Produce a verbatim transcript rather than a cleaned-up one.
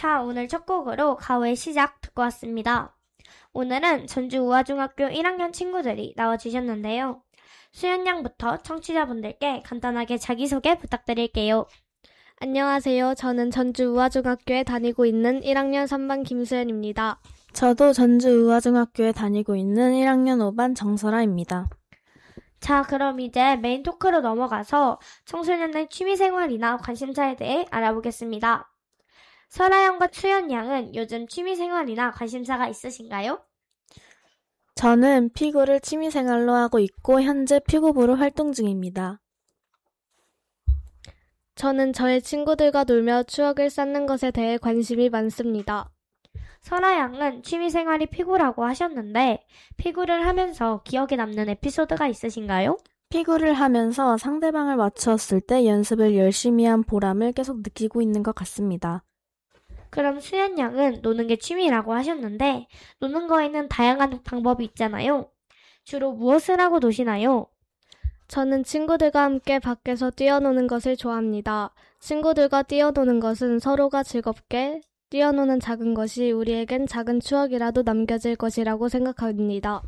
자, 오늘 첫 곡으로 가오의 시작 듣고 왔습니다. 오늘은 전주 우화중학교 일 학년 친구들이 나와주셨는데요. 수연 양부터 청취자분들께 간단하게 자기소개 부탁드릴게요. 안녕하세요. 저는 전주 우화중학교에 다니고 있는 일 학년 삼 반 김수연입니다. 저도 전주 우화중학교에 다니고 있는 일 학년 오 반 정설아입니다. 자, 그럼 이제 메인 토크로 넘어가서 청소년의 취미생활이나 관심사에 대해 알아보겠습니다. 설아 양과 수연 양은 요즘 취미생활이나 관심사가 있으신가요? 저는 피구를 취미생활로 하고 있고 현재 피구부로 활동 중입니다. 저는 저의 친구들과 놀며 추억을 쌓는 것에 대해 관심이 많습니다. 설아 양은 취미생활이 피구라고 하셨는데 피구를 하면서 기억에 남는 에피소드가 있으신가요? 피구를 하면서 상대방을 맞추었을 때 연습을 열심히 한 보람을 계속 느끼고 있는 것 같습니다. 그럼 수연 양은 노는 게 취미라고 하셨는데 노는 거에는 다양한 방법이 있잖아요. 주로 무엇을 하고 노시나요? 저는 친구들과 함께 밖에서 뛰어노는 것을 좋아합니다. 친구들과 뛰어노는 것은 서로가 즐겁게 뛰어노는 작은 것이 우리에겐 작은 추억이라도 남겨질 것이라고 생각합니다.